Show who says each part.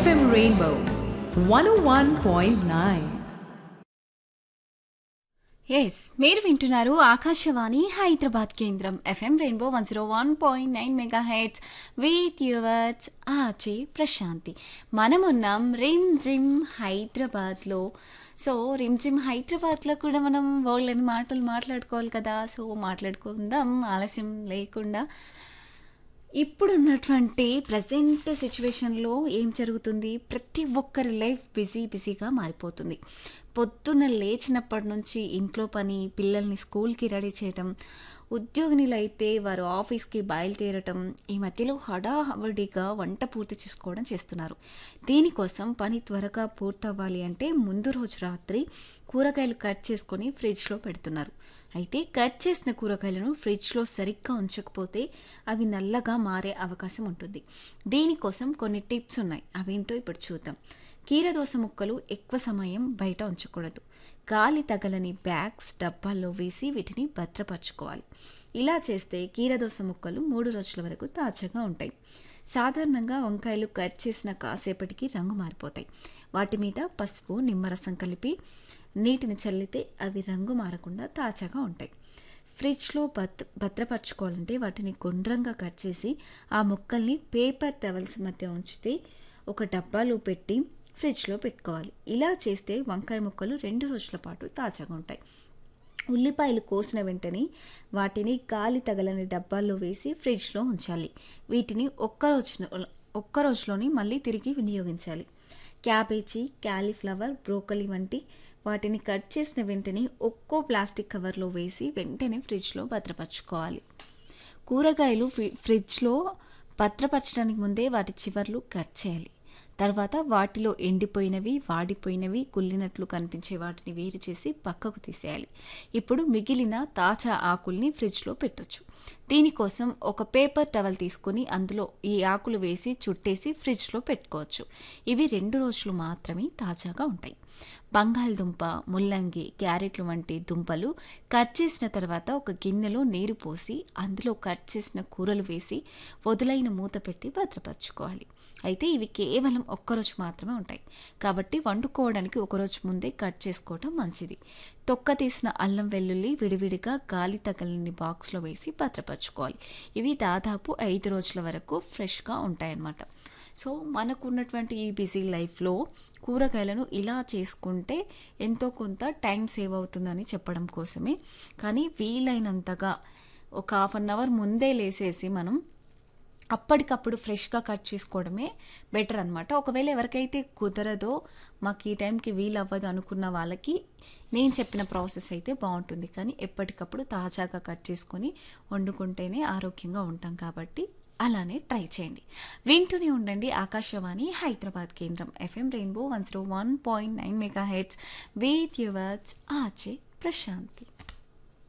Speaker 1: FM Rainbow 101.9.
Speaker 2: Yes మీరు వింటున్నారు ఆకాశవాణి హైదరాబాద్ కేంద్రం FM rainbow 101.9 mega heads with yours ఆచే Prashanti. మనమున్నాం రిమ్ జిమ్ హైదరాబాద్లో. సో రిమ్ జిమ్ హైదరాబాద్లో కూడా మనం వాళ్ళని మాటలు మాట్లాడుకోవాలి కదా. సో మాట్లాడుకుందాం ఆలస్యం లేకుండా. ఇప్పుడున్నటువంటి ప్రజెంట్ సిచ్యువేషన్లో ఏం జరుగుతుంది, ప్రతి ఒక్కరి లైఫ్ బిజీగా మారిపోతుంది. పొద్దున్న లేచినప్పటి నుంచి ఇంట్లో పని, పిల్లల్ని స్కూల్కి రెడీ చేయటం, ఉద్యోగినులు అయితే వారు ఆఫీస్కి బయలుదేరటం, ఈ మధ్యలో హడాహడిగా వంట పూర్తి చేసుకోవడం చేస్తున్నారు. దీనికోసం పని త్వరగా పూర్తవ్వాలి అంటే ముందు రోజు రాత్రి కూరగాయలు కట్ చేసుకొని ఫ్రిడ్జ్లో పెడుతున్నారు. అయితే కట్ చేసిన కూరగాయలను ఫ్రిడ్జ్లో సరిగ్గా ఉంచకపోతే అవి నల్లగా మారే అవకాశం ఉంటుంది. దీనికోసం కొన్ని టిప్స్ ఉన్నాయి, అవేంటో ఇప్పుడు చూద్దాం. కీరదోస ముక్కలు ఎక్కువ సమయం బయట ఉంచకూడదు. గాలి తగలని బ్యాగ్స్, డబ్బాల్లో వేసి వీటిని భద్రపరచుకోవాలి. ఇలా చేస్తే కీరదోస ముక్కలు 3 రోజుల వరకు తాజాగా ఉంటాయి. సాధారణంగా వంకాయలు కట్ చేసిన కాసేపటికి రంగు మారిపోతాయి. వాటి మీద పసుపు, నిమ్మరసం కలిపి నీటిని చల్లితే అవి రంగు మారకుండా తాజాగా ఉంటాయి. ఫ్రిడ్జ్లో భద్రపరచుకోవాలంటే వాటిని గుండ్రంగా కట్ చేసి ఆ ముక్కల్ని పేపర్ టవల్స్ మధ్య ఉంచితే ఒక డబ్బాలో పెట్టి ఫ్రిడ్జ్లో పెట్టుకోవాలి. ఇలా చేస్తే వంకాయ ముక్కలు 2 రోజుల పాటు తాజాగా ఉంటాయి. ఉల్లిపాయలు కోసిన వెంటనే వాటిని గాలి తగలని డబ్బాల్లో వేసి ఫ్రిడ్జ్లో ఉంచాలి. వీటిని ఒక్క రోజులోని మళ్ళీ తిరిగి వినియోగించాలి. క్యాబేజీ, క్యాలీఫ్లవర్, బ్రోకలీ వంటి వాటిని కట్ చేసిన వెంటనే ఒక్కో ప్లాస్టిక్ కవర్లో వేసి వెంటనే ఫ్రిడ్జ్లో భద్రపరచుకోవాలి. కూరగాయలు ఫ్రిడ్జ్లో భద్రపరచడానికి ముందే వాటి చివర్లు కట్ చేయాలి. తర్వాత వాటిలో ఎండిపోయినవి, వాడిపోయినవి, కుళ్ళినట్లు కనిపించే వాటిని వేరు చేసి పక్కకు తీసేయాలి. ఇప్పుడు మిగిలిన తాజా ఆకుల్ని ఫ్రిడ్జ్లో పెట్టొచ్చు. దీనికోసం ఒక పేపర్ టవల్ తీసుకొని అందులో ఈ ఆకులు వేసి చుట్టేసి ఫ్రిడ్జ్లో పెట్టుకోవచ్చు. ఇవి 2 రోజులు మాత్రమే తాజాగా ఉంటాయి. బంగాళదుంప, ముల్లంగి, క్యారెట్లు వంటి దుంపలు కట్ చేసిన తర్వాత ఒక గిన్నెలో నీరు పోసి అందులో కట్ చేసిన కూరలు వేసి వదులైన మూత పెట్టి భద్రపరచుకోవాలి. అయితే ఇవి కేవలం ఒక్కరోజు మాత్రమే ఉంటాయి కాబట్టి వండుకోవడానికి ఒకరోజు ముందే కట్ చేసుకోవడం మంచిది. తొక్క తీసిన అల్లం వెల్లుల్లి విడివిడిగా గాలి తగలని బాక్స్లో వేసి భద్రపరచుకోవాలి. ఇవి దాదాపు 5 రోజుల వరకు ఫ్రెష్గా ఉంటాయన్నమాట. సో మనకున్నటువంటి ఈ బిజీ లైఫ్లో కూరగాయలను ఇలా చేసుకుంటే ఎంతో కొంత టైం సేవ్ అవుతుందని చెప్పడం కోసమే. కానీ వీలైనంతగా ఒక 1/2 అవర్ ముందే లేసేసి మనం అప్పటికప్పుడు ఫ్రెష్గా కట్ చేసుకోవడమే బెటర్ అనమాట. ఒకవేళ ఎవరికైతే కుదరదో, మాకు ఈ టైంకి వీలు అవ్వదు అనుకున్న వాళ్ళకి నేను చెప్పిన ప్రాసెస్ అయితే బాగుంటుంది. కానీ ఎప్పటికప్పుడు తాజాగా కట్ చేసుకొని వండుకుంటేనే ఆరోగ్యంగా ఉంటాం కాబట్టి అలానే ట్రై చేయండి. వింటూనే ఉండండి ఆకాశవాణి హైదరాబాద్ కేంద్రం FM rainbow 101.9 mega heads with yours ఆచే Prashanti.